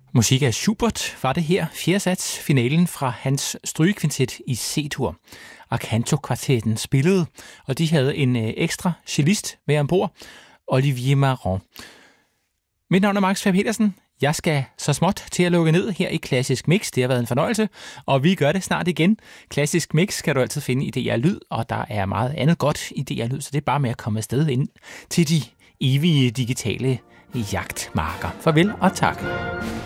Musik af Schubert var det her. Fjerde sats, finalen fra hans strygekvintet i C-dur. Arcanto-kvartetten spillede, og de havde en ekstra cellist med ombord, Olivier Marron. Mit navn er Max Fær Petersen. Jeg skal så småt til at lukke ned her i Klassisk Mix. Det har været en fornøjelse, og vi gør det snart igen. Klassisk Mix kan du altid finde i DR Lyd, og der er meget andet godt i DR Lyd, så det er bare med at komme afsted ind til de evige digitale jagtmarker. Farvel og tak.